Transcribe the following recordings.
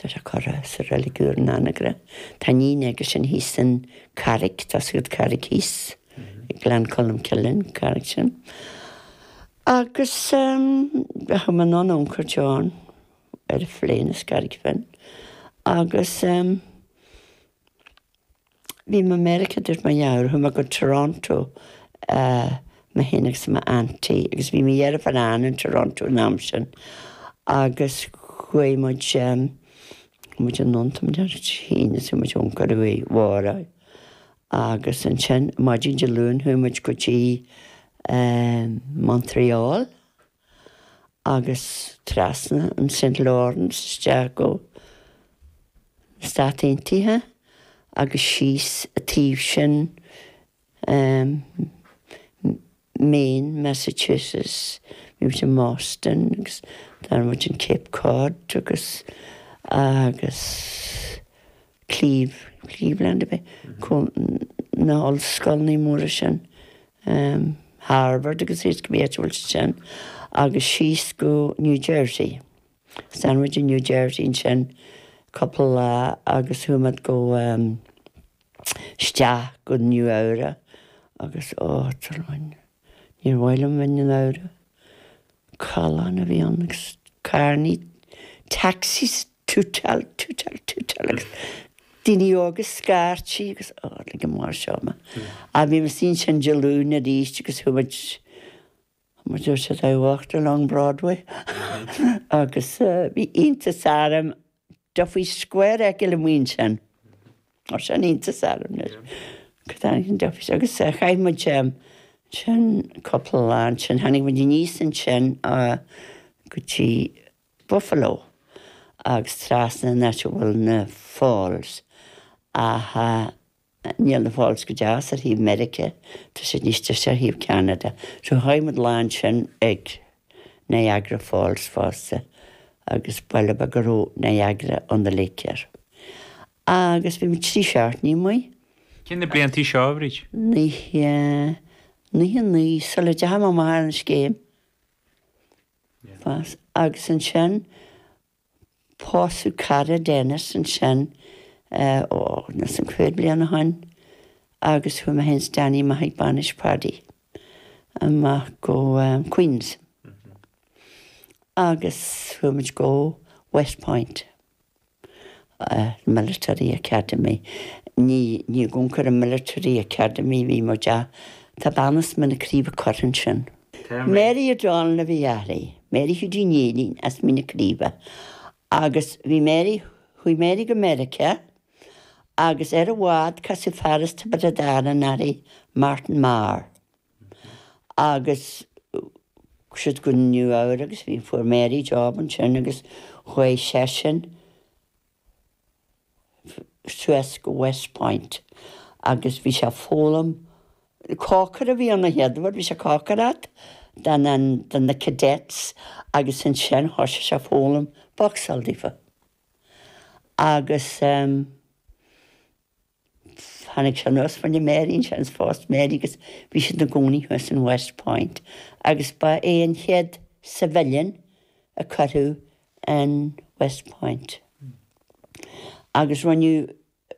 Tá sé chora sa religiúr nánagra. Tá ní agus sin hí san Carrick, tá siúd Carrick hís, Glen Colm Killin, Carrick sin. Agus bhecha man an Uncle John ar a phlénas Carrick fin. Agus bhí ma America dúirt ma jaur, hu ma go Toronto ma hinnig sa ma auntie, agus bhí ma dhearf an an in Toronto in Amsin. Agus chuai muid muid an nontam dear hína sa muid uncar a bhí mhóra. Agus an sin, maidin de lún hu muid go tí Montreal, agus trasna an St. Lawrence, dear go Stataintithe, agus síos a tíh sin Maine, Massachusetts, mi muid in Boston, agus dar muid in Cape Cod, agus Cleveland a bit, na all scolní móra sin, Harvard agus is go bhéadhil sin, agus síos go New Jersey. Stanwich in New Jersey in sin, couple agus humad go steach go New Eura, agus tarlain, níor bhailim min an Eura. Callan a bhí an agus carní, taxis, tútal. Dini agus scartí agus le go mar seoma. A bhí mar sín sin gelún a ríist agus humad dúir sé bhhacht along Broadway. Agus bhí ínta saram dofaí square ag le muin sin. Or sin ínta saram. Cyda'n dofaí agus chaid ma jem sin couple lan sin hannig ma di níos an sin go tí Buffalo agus trasna natural na Falls. Níl na Falls go deas ar híb America, tá sé níos ar híb Canada. So haimid lan sin ag Niagara Falls fásta, agus bailile ba goró Niagara an the Lake. Agus bhí mit trí seart ní mai. Cin na bliantí seo bhríd? Ní, so le de ha má mar an scéim. Agus an sin, pású cara dénas an sin, na san cuid blian a hain, agus fu ma hens Danny ma haid Banish Party, ma go Queens. Agus fu ma go West Point, Military Academy. Ní guncar a Military Academy bhí mo ja, tá banas man a críbe corran sin. Mary O'Donnell na bhí ari, Mary Houdinielin as mina críbe. Agus bhí Mary, hui Mary go America, agus a bhád cas i faras ta bradara nari Martin Marr. Agus siad go New Hour agus bhí fuair Mary job an sin agus chuai session Suez go West Point. Agus bhí se fólam cácar a bhí an na headhar, bhí se cácarat dan na cadets agus an sin thoise se fólam boxaldífa. Agus hannig se nos fan Mary sin fást Mary agus bhí si na gcónaí thuas in West Point. Agus ba éon head civilian a carú in West Point. Agus runniu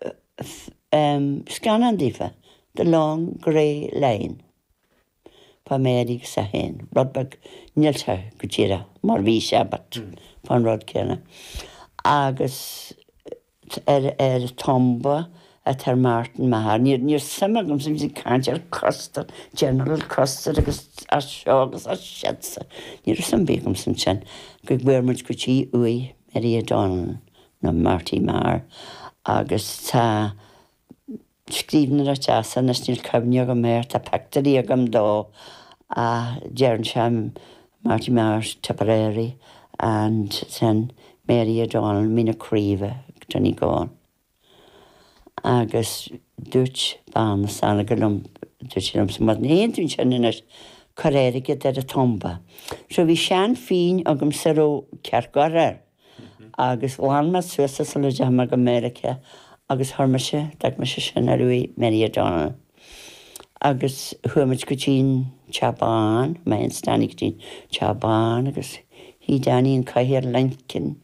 Scanandífa, the long grey line. Pa Mary sa hen, Rodbag Nilsa Gutira, mar bhí sebat, pan Rod Kenna. Agus tomba at her Martin Mahar, níor samagam sem si canjar Costa, General Costa, agus a seogus a shetsa. Níor sam begam sem sin, go gwermud go tí ui Mary O'Donnell na Marty Marr. Agus tá scríbnar a teasa nas níl cabhne go méir tá pectarí agam dó a dearan sem Marty Marr Tipperary and sen Mary O'Donnell mina críbe dúní gáin. Agus dúirt bán sanna go dúirt lum sa mad na héintún sin inas choréirige de a tomba. So bhí sean fin agam saró cearcarar. Agus bháin me suasa sa le deama go America, agus thormaise, dag me se sin a ruí Mary O'Donnell. Agus thuamid go tín Chabán, me an stannig tín Chabán, agus hí Danny an caiir Lincoln